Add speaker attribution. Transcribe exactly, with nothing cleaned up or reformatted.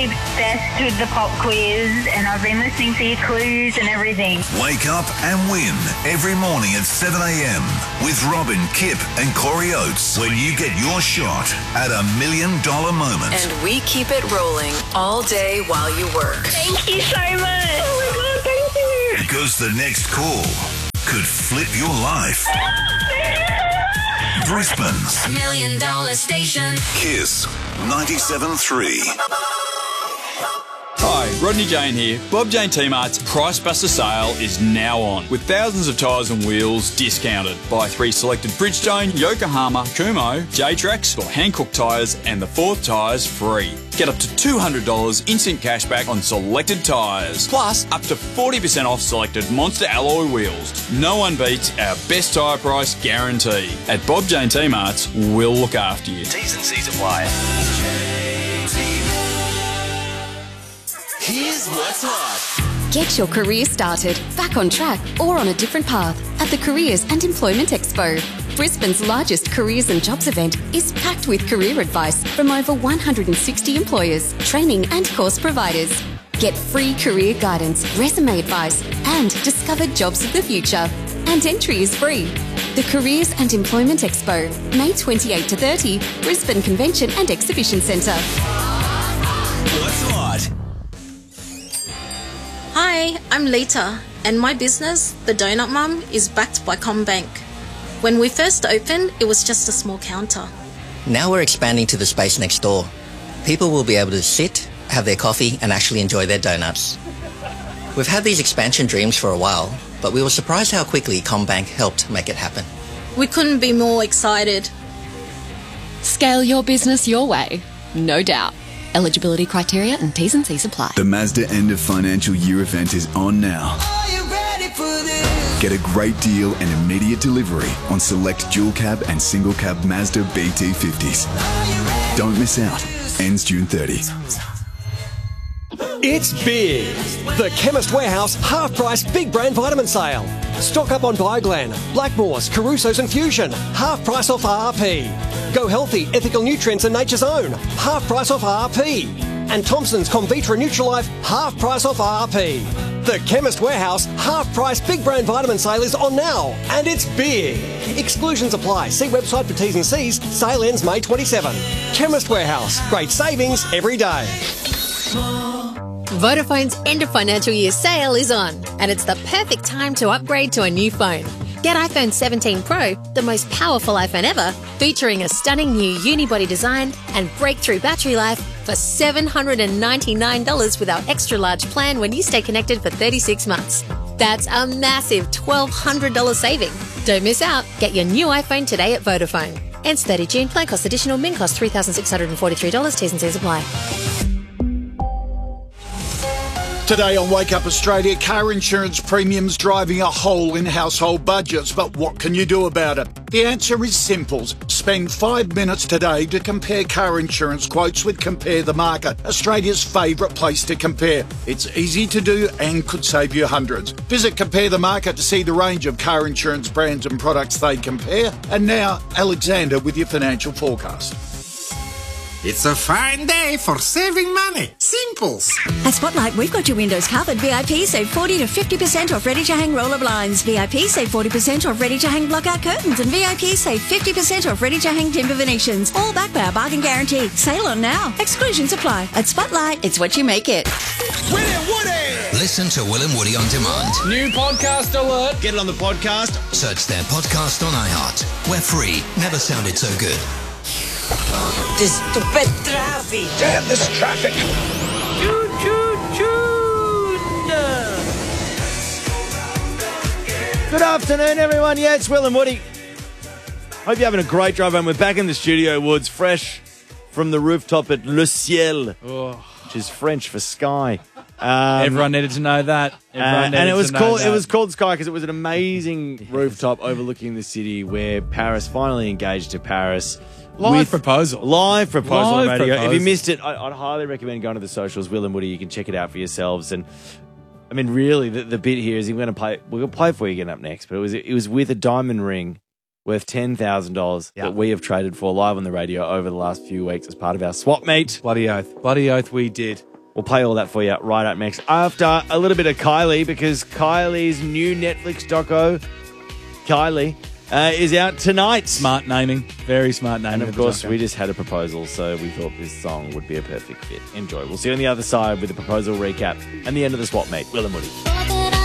Speaker 1: obsessed with the pop quiz, and I've been listening to your clues and everything.
Speaker 2: Wake up and win every morning at seven a.m. with Robin, Kip and Corey Oates when you get your shot at a million dollar moment.
Speaker 3: And we keep it rolling all day while you work.
Speaker 1: Thank you so much. Oh my God, thank you.
Speaker 2: Because the next call could flip your life. Brisbane's
Speaker 4: Million Dollar Station.
Speaker 2: Kiss ninety-seven point three.
Speaker 5: Hi, Rodney Jane here. Bob Jane T-Mart's Price Buster sale is now on, with thousands of tyres and wheels discounted. Buy three selected Bridgestone, Yokohama, Kumho, J-Trax or Hankook tyres and the fourth tyres free. Get up to two hundred dollars instant cashback on selected tyres, plus up to forty percent off selected Monster alloy wheels. No one beats our best tyre price guarantee. At Bob Jane T-Mart's, we'll look after you.
Speaker 6: T's and C's apply. Here's what's hot.
Speaker 7: Get your career started, back on track or on a different path at the Careers and Employment Expo. Brisbane's largest careers and jobs event is packed with career advice from over one hundred sixty employers, training and course providers. Get free career guidance, resume advice and discover jobs of the future. And entry is free. The Careers and Employment Expo, May twenty-eighth to thirtieth, Brisbane Convention and Exhibition Centre.
Speaker 6: What's hot?
Speaker 8: Hi, I'm Lita, and my business, The Donut Mum, is backed by CommBank. When we first opened, it was just a small counter.
Speaker 9: Now we're expanding to the space next door. People will be able to sit, have their coffee, and actually enjoy their donuts. We've had these expansion dreams for a while, but we were surprised how quickly CommBank helped make it happen.
Speaker 8: We couldn't be more excited.
Speaker 10: Scale your business your way, no doubt. Eligibility criteria and T's and C's apply.
Speaker 11: The Mazda end of financial year event is on now.
Speaker 4: Are you ready for this?
Speaker 11: Get a great deal and immediate delivery on select dual cab and single cab Mazda B T fifties. Don't miss out. Ends June thirtieth.
Speaker 12: It's big. The Chemist Warehouse half-price big brand vitamin sale. Stock up on Bioglan, Blackmores, Caruso's and Fusion. Half price off R R P. Go Healthy, Ethical Nutrients and Nature's Own. Half price off R R P. And Thompson's Comvitra Nutrilife. Half price off R R P. The Chemist Warehouse half-price big brand vitamin sale is on now. And it's big. Exclusions apply. See website for T's and C's. Sale ends May twenty-seventh. Chemist Warehouse. Great savings every day.
Speaker 13: Vodafone's end of financial year sale is on, and it's the perfect time to upgrade to a new phone. Get iPhone seventeen Pro, the most powerful iPhone ever, featuring a stunning new unibody design and breakthrough battery life for seven hundred ninety-nine dollars with our extra large plan when you stay connected for thirty-six months. That's a massive twelve hundred dollars saving. Don't miss out. Get your new iPhone today at Vodafone. Ends thirtieth of June. Plan cost additional. Min cost three thousand six hundred forty-three dollars. T's and C's apply.
Speaker 14: Today on Wake Up Australia, car insurance premiums driving a hole in household budgets. But what can you do about it? The answer is simple. Spend five minutes today to compare car insurance quotes with Compare the Market, Australia's favourite place to compare. It's easy to do and could save you hundreds. Visit Compare the Market to see the range of car insurance brands and products they compare. And now, Alexander with your financial forecast.
Speaker 15: It's a fine day for saving money. Simples.
Speaker 16: At Spotlight, we've got your windows covered. V I P save forty to fifty percent off ready-to-hang roller blinds. V I P save forty percent off ready-to-hang block-out curtains. And V I P save fifty percent off ready-to-hang timber Venetians. All backed by our bargain guarantee. Sale on now. Exclusions apply. At Spotlight, it's what you make it.
Speaker 6: Will and Woody!
Speaker 17: Listen to Will and Woody on demand.
Speaker 6: New podcast alert.
Speaker 15: Get it on the podcast.
Speaker 17: Search their podcast on iHeart. We're free. Never sounded so good.
Speaker 4: This stupid traffic.
Speaker 6: Damn this traffic.
Speaker 4: Choo choo choo.
Speaker 18: Good afternoon, everyone. Yeah, it's Will and Woody. Hope you're having a great drive home. We're back in the studio, Woods, fresh from the rooftop at Le Ciel,
Speaker 19: oh.
Speaker 18: which is French for sky. Um,
Speaker 19: Everyone needed to know that.
Speaker 18: Uh, and it was called
Speaker 19: that.
Speaker 18: it was called Sky because it was an amazing rooftop overlooking the city where Paris finally engaged to Paris.
Speaker 19: Live proposal.
Speaker 18: Live proposal
Speaker 19: Live
Speaker 18: on radio.
Speaker 19: proposal.
Speaker 18: If you missed it, I, I'd highly recommend going to the socials, Will and Woody. You can check it out for yourselves. And I mean, really, the, the bit here is we're going to play. We're going to play for you again up next. But it was it was with a diamond ring worth ten thousand dollars
Speaker 19: Yep.
Speaker 18: that we have traded for live on the radio over the last few weeks as part of our swap meet.
Speaker 19: Bloody oath. Bloody oath we did.
Speaker 18: We'll play all that for you right up next. After a little bit of Kylie, because Kylie's new Netflix doco, Kylie, uh, is out tonight.
Speaker 19: Smart naming. Very smart naming.
Speaker 18: And of course, we just had a proposal, so we thought this song would be a perfect fit. Enjoy. We'll see you on the other side with the proposal recap and the end of the swap meet. Will and Woody.